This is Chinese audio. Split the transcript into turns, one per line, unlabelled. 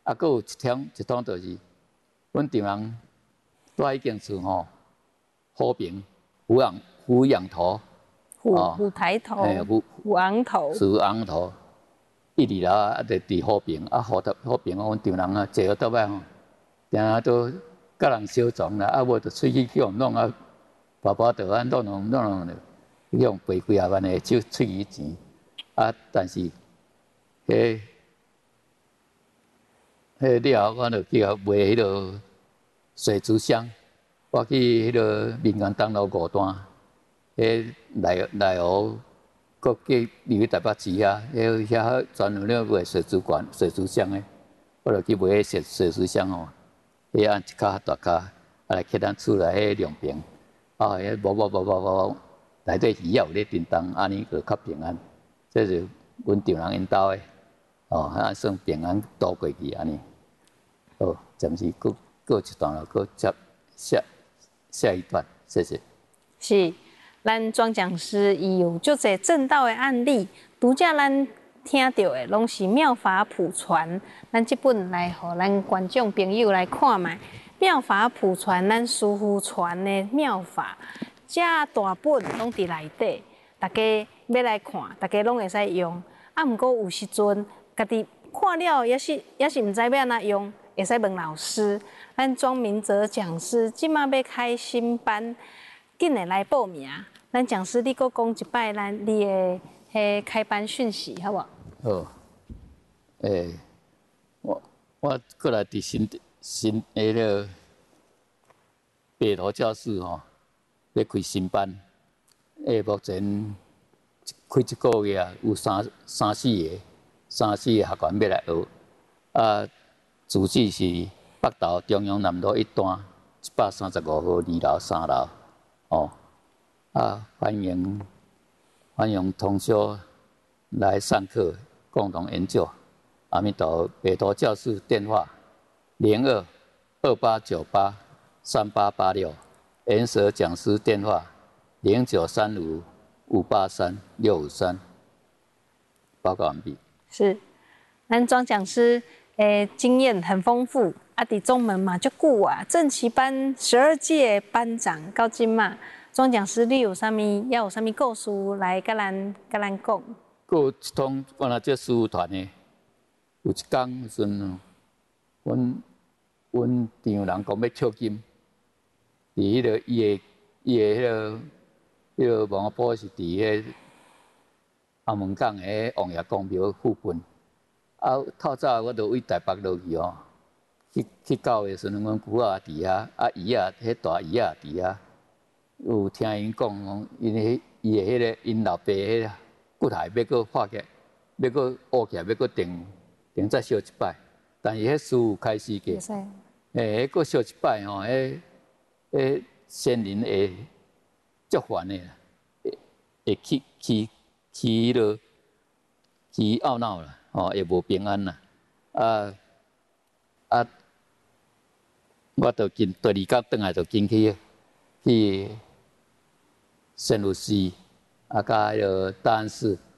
啊，佫有一通就是，阮丈人住迄间厝吼，和平虎仰头，
虎抬头，虎昂头，
虎昂头，1、2楼啊，就伫和平啊，和平阮丈人啊，坐倒摆吼，定都甲人相撞啦，啊，无就出去叫人弄啊，包倒啊，弄了，用赔几啊万的出去钱，啊，但是，迄了，我就去卖迄落水族箱，我去迄落民园东路5段，迄内湖，搁去入去台北市啊，遐专门咧卖水族箱的，我就去卖迄水族箱吼，迄按一卡大卡，啊来去咱厝内迄凉棚，啊，迄无，内底鱼也有咧叮当，安尼就较平安。这是阮丈人因兜的，哦，啊算平安度过去安尼。好，暂时过一段落，过接下一段，谢谢。
是，咱庄讲师伊有足侪正道的案例，拄则咱听到的拢是妙法普传。咱这本来互咱观众朋友来看卖，妙法普传咱师父传的妙法，这大本拢伫内底，大家要来看，大家拢会使用。啊，毋过有时阵家己看了也是毋知要安怎用。会使问老师，咱庄明哲讲师即马要开新班，紧来来报名。咱讲师，你搁讲一摆你的迄开班讯息，好无？
好，我过来伫新迄个北投教室吼，要开新班。目前开一个月啊，有三四个学员要来学啊。住址是北投中央南路1段135号2楼3楼，哦，啊，欢迎同学来上课，共同研究。阿弥陀佛，北投教室电话0228983886，岩蛇讲师电话0935583653。报告完毕。
是，咱庄讲师。经验很丰富，啊，伫中门嘛足久啊，正旗班12届班长到今嘛，庄讲师你有啥物故事来甲咱讲？
有一通，我若这师傅团的，有一天时阵，阮丈人讲要取金，伫迄个伊的迄个王埔是伫迄澳门港的王爷公庙附近。啊，透早我就为台北落去哦，去到的时阵，阮姑仔伫遐，啊姨仔，迄大姨仔伫遐，有听因讲，伊的迄个因老爸迄骨骸要搁化起来，要搁挖起来，要搁定再烧一摆，但是迄师傅开始个，迄搁烧一摆吼，迄先人会足烦的，会起迄落起懊恼啦。哦，也无平安啦，我就第2天转来就进去圣露西，甲迄个大安寺，